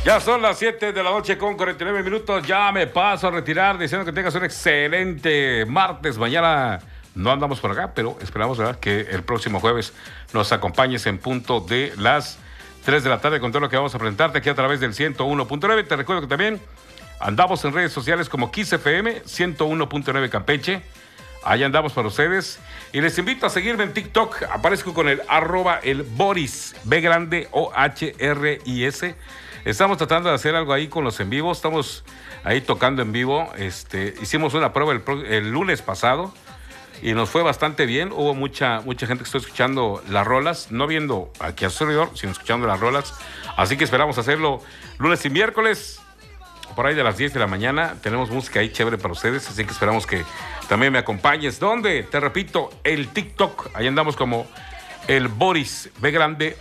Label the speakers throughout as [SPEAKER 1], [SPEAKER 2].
[SPEAKER 1] Ya son las 7 de la noche con 49 minutos. Ya me paso a retirar diciendo que tengas un excelente martes. Mañana no andamos por acá, pero esperamos, ¿verdad?, que el próximo jueves nos acompañes en punto de las 3 de la tarde con todo lo que vamos a presentarte aquí a través del 101.9. Te recuerdo que también andamos en redes sociales como Kiss FM 101.9 Campeche. Ahí andamos para ustedes. Y les invito a seguirme en TikTok. Aparezco con el @elboris, B grande OHRIS. Estamos tratando de hacer algo ahí con los en vivos. Estamos ahí tocando en vivo. Hicimos una prueba el lunes pasado y nos fue bastante bien. Hubo mucha gente que estuvo escuchando las rolas, no viendo aquí a su servidor, sino escuchando las rolas. Así que esperamos hacerlo lunes y miércoles, por ahí de las 10 de la mañana. Tenemos música ahí chévere para ustedes, así que esperamos que también me acompañes. ¿Dónde? Te repito, el TikTok. Ahí andamos como el Boris, B grande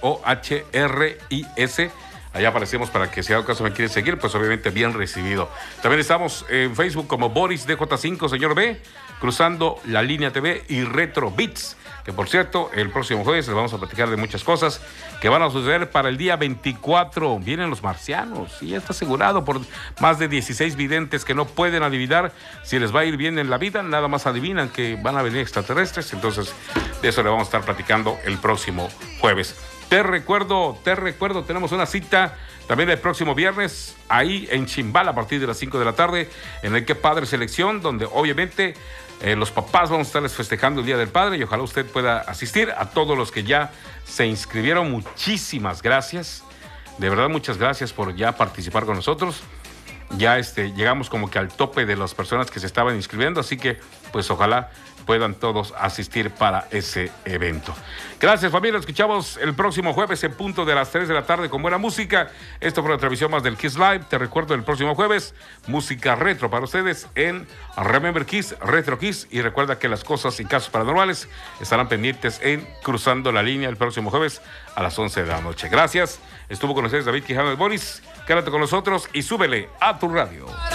[SPEAKER 1] OHRIS. Allá aparecemos para que si a caso me quieren seguir, pues obviamente bien recibido. También estamos en Facebook como Boris DJ5, señor B, Cruzando la Línea TV y Retro Beats, que por cierto, el próximo jueves les vamos a platicar de muchas cosas que van a suceder para el día 24. Vienen los marcianos y ya está asegurado por más de 16 videntes que no pueden adivinar si les va a ir bien en la vida. Nada más adivinan que van a venir extraterrestres. Entonces, de eso le vamos a estar platicando el próximo jueves. Te recuerdo, tenemos una cita también el próximo viernes, ahí en Chimbala, a partir de las 5 de la tarde, en el Que Padre Selección, donde obviamente los papás vamos a estarles festejando el Día del Padre y ojalá usted pueda asistir. A todos los que ya se inscribieron, muchísimas gracias. De verdad, muchas gracias por ya participar con nosotros. Ya llegamos como que al tope de las personas que se estaban inscribiendo, así que pues ojalá puedan todos asistir para ese evento. Gracias, familia. Escuchamos el próximo jueves en punto de las 3 de la tarde con buena música. Esto fue una transmisión más del Kiss Live. Te recuerdo el próximo jueves, música retro para ustedes en Remember Kiss, Retro Kiss. Y recuerda que las cosas y casos paranormales estarán pendientes en Cruzando la Línea el próximo jueves a las 11 de la noche. Gracias. Estuvo con ustedes David Quijano de Boris. Quédate con nosotros y súbele a tu radio.